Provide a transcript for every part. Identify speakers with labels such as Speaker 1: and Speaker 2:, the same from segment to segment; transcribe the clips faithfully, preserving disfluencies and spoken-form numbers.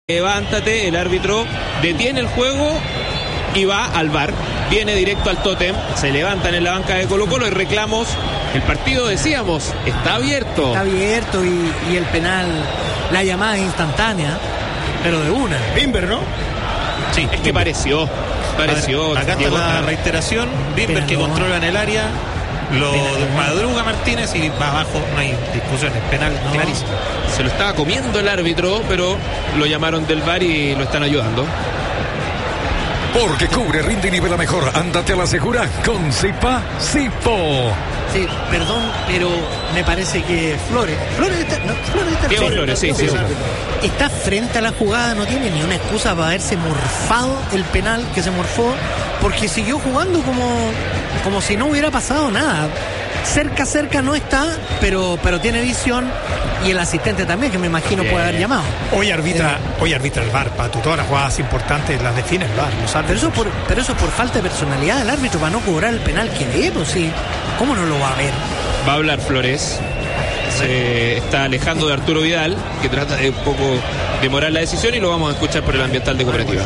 Speaker 1: Levántate, el árbitro detiene el juego y va al V A R, viene directo al tótem, se levantan en la banca de Colo-Colo y reclamos. El partido, decíamos, está abierto.
Speaker 2: Está abierto y, y el penal, la llamada es instantánea, pero de una.
Speaker 3: Bimber, ¿no?
Speaker 1: Sí, es que pareció, pareció.
Speaker 4: Acá está la reiteración, Bimber que controla en el área, lo madruga Martínez y va abajo, no hay discusiones, penal no. Clarísimo.
Speaker 1: Se lo estaba comiendo el árbitro, pero lo llamaron del V A R y lo están ayudando.
Speaker 5: Porque cubre, rinde y nivela mejor. Ándate a la segura con Zipa Zipo.
Speaker 2: Sí, perdón, pero me parece que Flores, Flores está, no, Flores está,
Speaker 1: Diego Flores, sí, sí, sí.
Speaker 2: Está frente a la jugada, no tiene ni una excusa para haberse morfado el penal que se morfó, porque siguió jugando como, como si no hubiera pasado nada. Cerca, cerca no está, pero, pero tiene visión, y el asistente también, que me imagino puede haber llamado.
Speaker 3: Hoy arbitra, eh, hoy arbitra el V A R, Pato, todas las jugadas importantes las define el V A R. Los
Speaker 2: pero, eso por, pero eso por falta de personalidad del árbitro para no cobrar el penal que ve, pues sí. ¿Cómo no lo va a ver?
Speaker 1: Va a hablar Flores. Se está alejando de Arturo Vidal, que trata de un poco demorar la decisión, y lo vamos a escuchar por el ambiental de Cooperativa.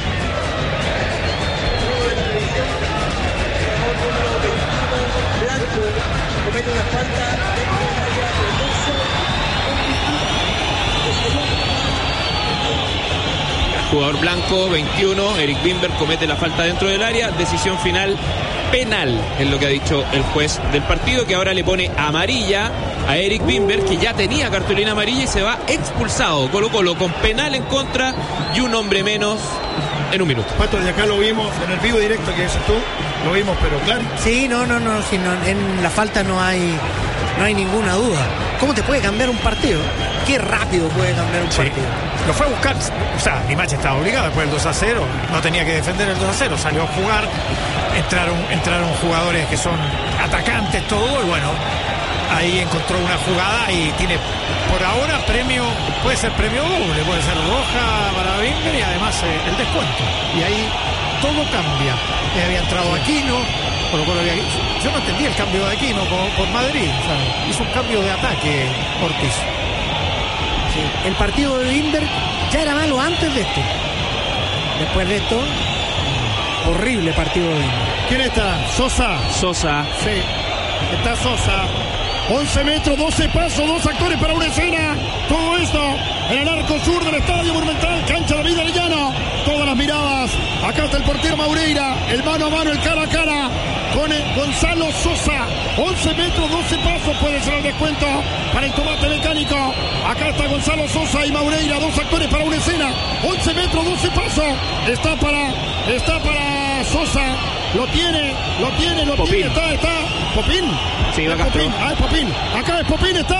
Speaker 1: Jugador blanco, veintiuno, Eric Bimber comete la falta dentro del área. Decisión final, penal, es lo que ha dicho el juez del partido, que ahora le pone amarilla a Eric Bimber, que ya tenía cartulina amarilla, y se va expulsado. Colo-Colo con penal en contra y un hombre menos en un minuto.
Speaker 3: Pato, de acá lo vimos en el vivo directo que dices tú, lo vimos, pero claro.
Speaker 2: Sí, no, no, no, si no, en la falta no hay, no hay ninguna duda. ¿Cómo te puede cambiar un partido? Qué rápido puede cambiar un
Speaker 3: sí.
Speaker 2: partido.
Speaker 3: Lo fue a buscar, o sea, Limache estaba obligado después del dos a cero, no tenía que defender el dos a cero, salió a jugar, entraron, entraron jugadores que son atacantes, todo, y bueno, ahí encontró una jugada y tiene por ahora premio, puede ser premio doble, puede ser roja para Bimber y además eh, el descuento. Y ahí todo cambia. Eh, había entrado Aquino, por lo cual había, yo no entendí el cambio de Aquino por, por Madrid, o sea, hizo un cambio de ataque Ortiz.
Speaker 2: Sí. El partido de Bimber ya era malo antes de esto. Después de esto, horrible partido de Bimber.
Speaker 3: ¿Quién está? Sosa.
Speaker 1: Sosa.
Speaker 3: Sí. Está Sosa. once metros, doce pasos, dos actores para una escena. Todo esto en el arco sur del Estadio Monumental, cancha David Arellano. Todas las miradas. Acá está el portero Maureira. El mano a mano, el cara a cara con el Gonzalo Sosa. once metros, doce pasos, puede ser el descuento para el tomate mecánico. Acá está Gonzalo Sosa y Maureira, dos actores para una escena. once metros, doce pasos. Está para, está para Sosa. Lo tiene, lo tiene, lo
Speaker 1: Popín.
Speaker 3: tiene. Está, está. Popín.
Speaker 1: Sí, va
Speaker 3: Popín. Ah, es Popín. Acá es Popín, está.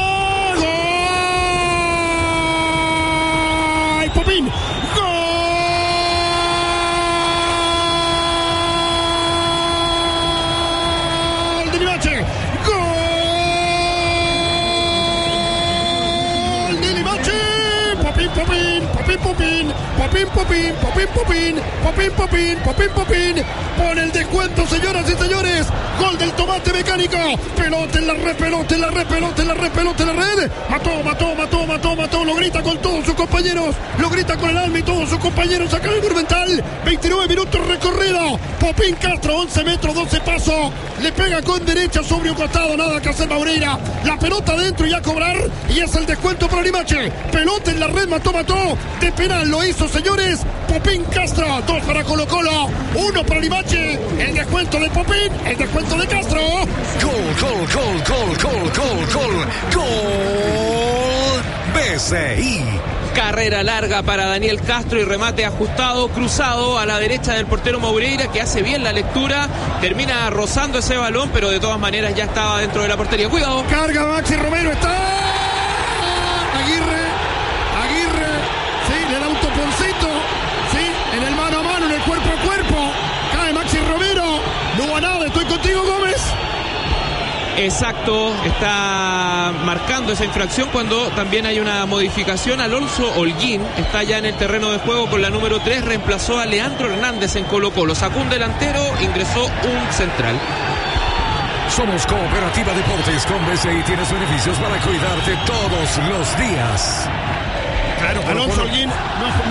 Speaker 3: ¡Gol! Popín. ¡Gol! De Limache. ¡Gol! De Limache. Popín, Popín. Popín, Popín. Popín, Popín. Popín, Popín. Popín, Popín. Popín, Popín. Pone el descuento, señoras y señores. Gol del tomate mecánico. Pelota en la red, pelota en la red, pelota en la red, pelota en la red. Mató, mató, mató, mató, mató. Lo grita con todos sus compañeros. Lo grita con el alma y todos sus compañeros. Acá en el Monumental. veintinueve minutos recorrido. Popín Castro, once metros, doce pasos. Le pega con derecha sobre un costado. Nada que hacer Maureira. La pelota adentro y a cobrar. Y es el descuento para Limache. Pelota en la red, mató, mató. De penal lo hizo, señores. Popín Castro. Dos para Colo-Colo. Uno para Limache. El descuento de Popín. El descuento de Castro.
Speaker 5: Gol, gol, gol, gol, gol, gol, gol, gol. B C I.
Speaker 1: Carrera larga para Daniel Castro y remate ajustado, cruzado a la derecha del portero Maureira, que hace bien la lectura, termina rozando ese balón, pero de todas maneras ya estaba dentro de la portería. Cuidado.
Speaker 3: Carga Maxi Romero, está Aguirre, Aguirre, sí, le da un toponcito, sí, en el mano a mano, en el cuerpo a cuerpo, cae Maxi Romero, no hubo nada, estoy contigo, Gómez.
Speaker 1: Exacto, está marcando esa infracción cuando también hay una modificación. Alonso Holguín está ya en el terreno de juego con la número tres, reemplazó a Leandro Hernández en Colo-Colo, sacó un delantero, ingresó un central.
Speaker 5: Somos Cooperativa Deportes. Con B C I tienes beneficios para cuidarte todos los días.
Speaker 3: Claro, Alonso Holguín no,